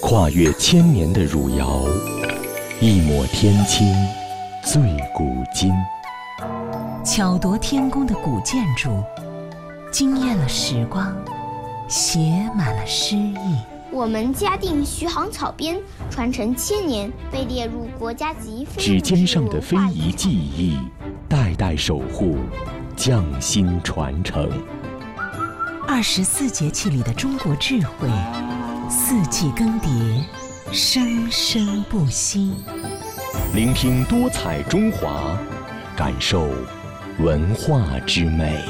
跨越千年的汝窑，一抹天青醉古今。 巧夺天工的古建筑，惊艳了时光，写满了诗意。 我们嘉定徐杭草编传承1000年，被列入国家级非物质指尖上的非遗技艺，代代守护，匠心传承。 24节气里的中国智慧，四季更迭，生生不息。 聆听多彩中华，感受文化之美。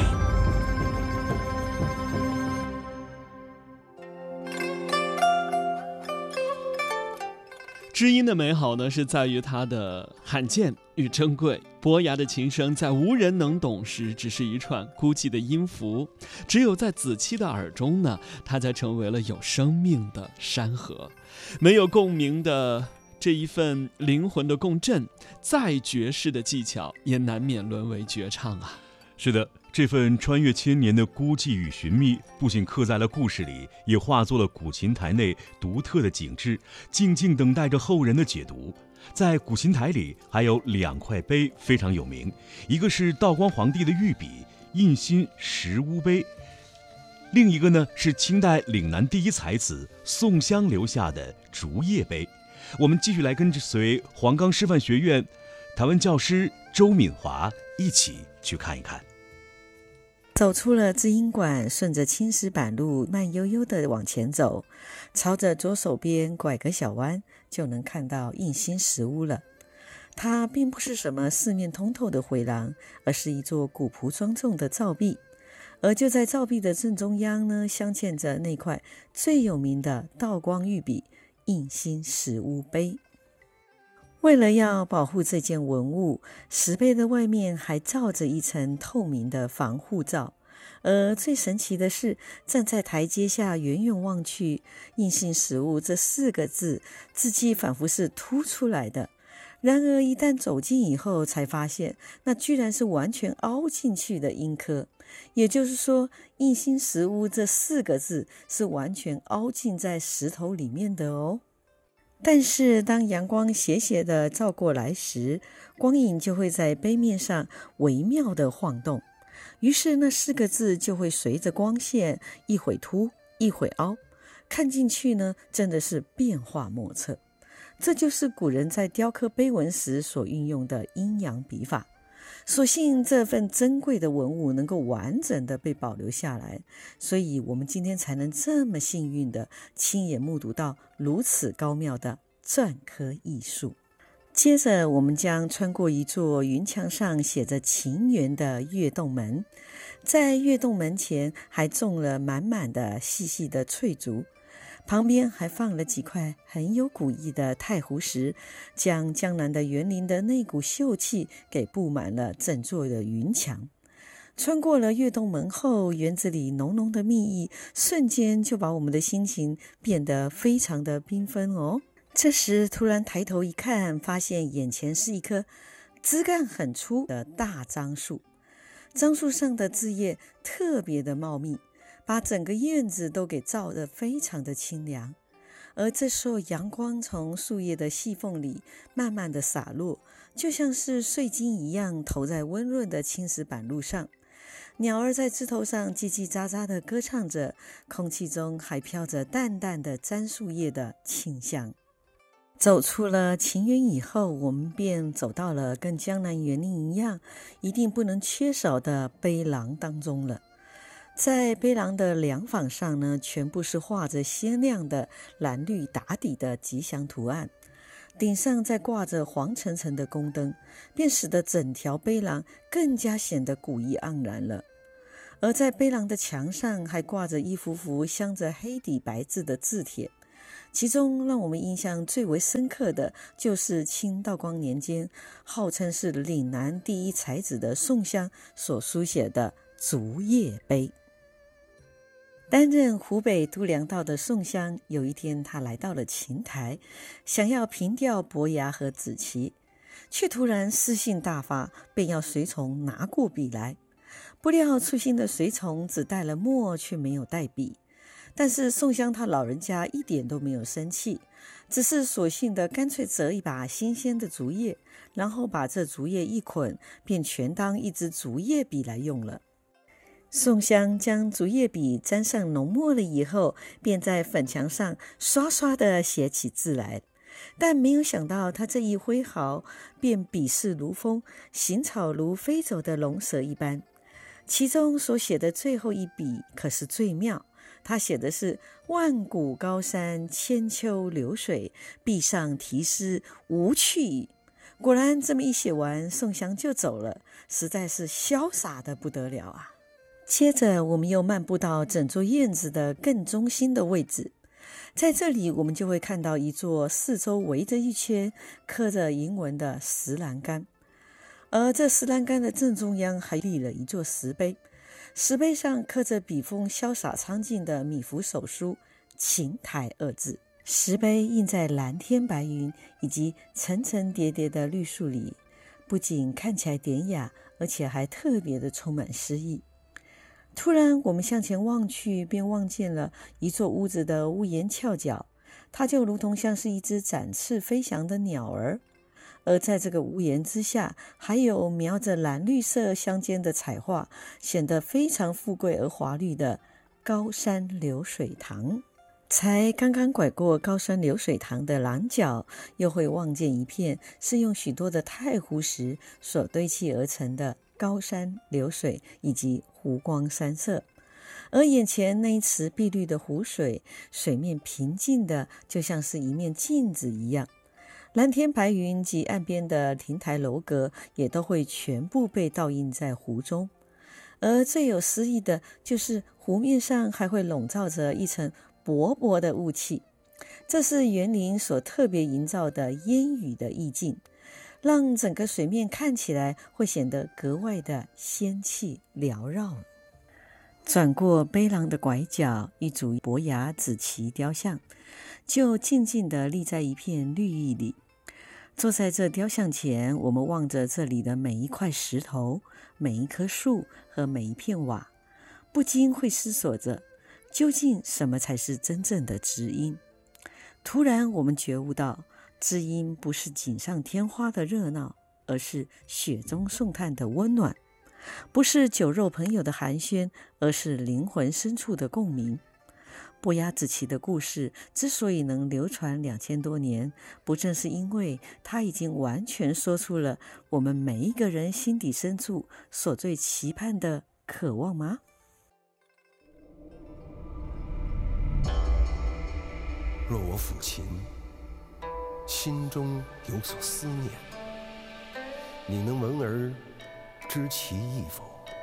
知音的美好呢，是在于它的罕见与珍贵。伯牙的琴声在无人能懂时，只是一串孤寂的音符；只有在子期的耳中呢，它才成为了有生命的山河。没有共鸣的这一份灵魂的共振，再绝世的技巧也难免沦为绝唱啊！ 是的，这份穿越千年的孤寂与寻觅，不仅刻在了故事里，也化作了古琴台内独特的景致，静静等待着后人的解读。在古琴台里还有2块碑非常有名，一个是道光皇帝的御笔印心石屋碑，另一个呢是清代岭南第一才子宋襄留下的竹叶碑。我们继续来跟随黄冈师范学院台湾教师周敏华一起去看一看。 走出了知音馆，顺着青石板路慢悠悠地往前走，朝着左手边拐个小弯，就能看到印心石屋了。它并不是什么四面通透的回廊，而是一座古朴庄重的造壁。而就在造壁的正中央呢，镶嵌着那块最有名的道光御笔印心石屋碑。为了要保护这件文物，石碑的外面还罩着一层透明的防护罩。而最神奇的是，站在台阶下远远望去，印心石屋这4个字，字迹仿佛是凸出来的。然而一旦走近以后，才发现那居然是完全凹进去的阴刻。也就是说，印心石屋这4个字是完全凹进在石头里面的哦。但是当阳光斜斜地照过来时，光影就会在碑面上微妙地晃动，于是那4个字就会随着光线一会凸一会凹，看进去呢，真的是变化莫测。这就是古人在雕刻碑文时所运用的阴阳笔法。所幸这份珍贵的文物能够完整的被保留下来，所以我们今天才能这么幸运的亲眼目睹到如此高妙的篆刻艺术。接着我们将穿过一座云墙上写着情缘的月洞门，在月洞门前还种了满满的细细的翠竹，旁边还放了几块很有古意的太湖石，将江南的园林的那股秀气给布满了整座的云墙。穿过了月洞门后，园子里浓浓的蜜意瞬间就把我们的心情变得非常的缤纷哦。这时突然抬头一看，发现眼前是一棵枝干很粗的大樟树，樟树上的枝叶特别的茂密，把整个院子都给照得非常的清凉。而这时候阳光从树叶的细缝里慢慢的洒落，就像是碎金一样投在温润的青石板路上。鸟儿在枝头上叽叽喳喳的歌唱着，空气中还飘着淡淡的樟树叶的清香。走出了情园以后，我们便走到了跟江南园林一样一定不能缺少的碑廊当中了。在碑廊的两坊上呢，全部是画着鲜亮的蓝绿打底的吉祥图案，顶上再挂着黄澄澄的宫灯，便使得整条碑廊更加显得古意盎然了。而在碑廊的墙上还挂着一幅幅镶着黑底白字的字帖，其中让我们印象最为深刻的就是清道光年间号称是岭南第一才子的宋襄所书写的竹叶碑。担任湖北都粮道的宋襄，有一天他来到了琴台，想要凭吊伯牙和子期，却突然诗兴大发，便要随从拿过笔来。不料粗心的随从只带了墨，却没有带笔。 但是宋香他老人家一点都没有生气，只是索性的干脆折一把新鲜的竹叶，然后把这竹叶一捆，便全当一支竹叶笔来用了。宋香将竹叶笔沾上浓墨了以后，便在粉墙上刷刷地写起字来。但没有想到，他这一挥毫，便笔势如风，行草如飞走的龙蛇一般。其中所写的最后一笔可是最妙，他写的是万古高山千秋流水，壁上题诗无去矣。果然这么一写完，宋香就走了，实在是潇洒的不得了啊。接着我们又漫步到整座院子的更中心的位置，在这里我们就会看到一座四周围着一圈刻着银文的石栏杆，而这石栏杆的正中央还立了一座石碑，石碑上刻着笔锋潇洒苍劲的米芾手书琴台二字。石碑印在蓝天白云以及层层叠叠的绿树里，不仅看起来典雅，而且还特别的充满诗意。突然我们向前望去，便望见了一座屋子的屋檐翘角，它就如同像是一只展翅飞翔的鸟儿。而在这个屋檐之下，还有描着蓝绿色相间的彩画，显得非常富贵而华丽的高山流水塘。才刚刚拐过高山流水塘的廊角，又会望见一片是用许多的太湖石所堆砌而成的高山流水以及湖光山色。而眼前那一池碧绿的湖水，水面平静的就像是一面镜子一样，蓝天白云及岸边的亭台楼阁也都会全部被倒映在湖中。而最有诗意的就是湖面上还会笼罩着一层薄薄的雾气，这是园林所特别营造的烟雨的意境，让整个水面看起来会显得格外的仙气缭绕。转过碑廊的拐角，一组伯牙子期雕像就静静地立在一片绿意里。坐在这雕像前，我们望着这里的每一块石头、每一棵树和每一片瓦，不禁会思索着，究竟什么才是真正的知音？突然我们觉悟到，知音不是锦上添花的热闹，而是雪中送炭的温暖；不是酒肉朋友的寒暄，而是灵魂深处的共鸣。伯牙子期的故事之所以能流传2000多年，不正是因为他已经完全说出了我们每一个人心底深处所最期盼的渴望吗？ 若我抚琴，心中有所思念，你能闻而知其意否？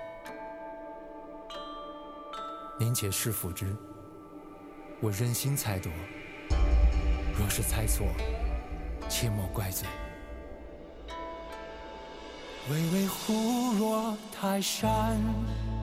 您且试抚之，我真心猜度，若是猜错，切莫怪罪。 巍巍忽若泰山，